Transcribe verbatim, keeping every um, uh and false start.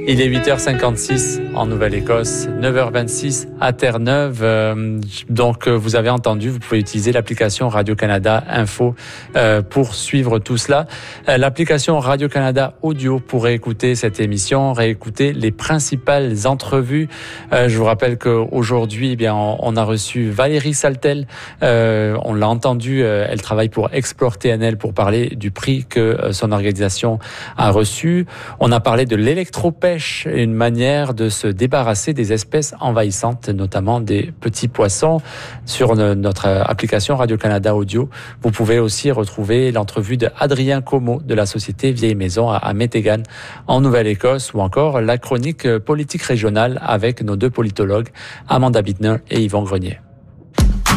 Il est huit heures cinquante-six en Nouvelle-Écosse, neuf heures vingt-six à Terre-Neuve. Euh, donc, vous avez entendu, vous pouvez utiliser l'application Radio-Canada Info euh, pour suivre tout cela. Euh, l'application Radio-Canada Audio pour réécouter cette émission, réécouter les principales entrevues. Euh, je vous rappelle qu'aujourd'hui, eh bien, on, on a reçu Valérie Saltel. Euh, on l'a entendu, euh, elle travaille pour Explore T N L pour parler du prix que euh, son organisation a reçu. On a parlé de l'électropêche, une manière de se débarrasser des espèces envahissantes, notamment des petits poissons. Sur notre application Radio-Canada Audio, vous pouvez aussi retrouver l'entrevue de Adrien Como de la société Vieille Maison à Métégan en Nouvelle-Écosse, ou encore la chronique politique régionale avec nos deux politologues, Amanda Bittner et Yvon Grenier.